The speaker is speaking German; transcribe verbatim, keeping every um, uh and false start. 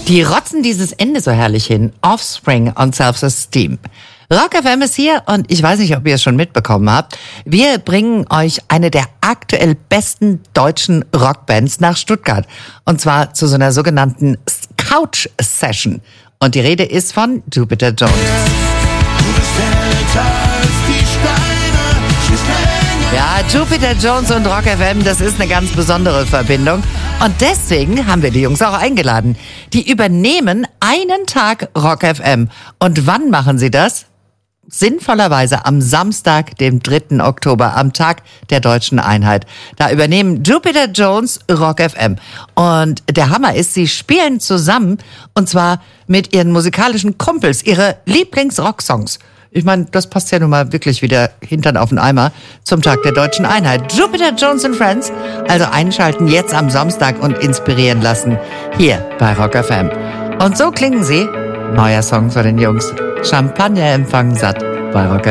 Die rotzen dieses Ende so herrlich hin. Offspring und Self-Esteem. Rock F M ist hier und ich weiß nicht, ob ihr es schon mitbekommen habt. Wir bringen euch eine der aktuell besten deutschen Rockbands nach Stuttgart. Und zwar zu so einer sogenannten Couch-Session. Und die Rede ist von Jupiter Jones. Ja, Jupiter Jones und Rock F M, das ist eine ganz besondere Verbindung. Und deswegen haben wir die Jungs auch eingeladen. Die übernehmen einen Tag Rock F M. Und wann machen sie das? Sinnvollerweise am Samstag, dem dritten Oktober, am Tag der Deutschen Einheit. Da übernehmen Jupiter Jones Rock F M. Und der Hammer ist, sie spielen zusammen, und zwar mit ihren musikalischen Kumpels, ihre Lieblings-Rocksongs. Ich meine, das passt ja nun mal wirklich wieder Hintern auf den Eimer zum Tag der Deutschen Einheit. Jupiter Jones and Friends, also einschalten jetzt am Samstag und inspirieren lassen, hier bei Rock F M. Und so klingen sie, neuer Song von den Jungs, Champagner empfangen satt bei Rock F M.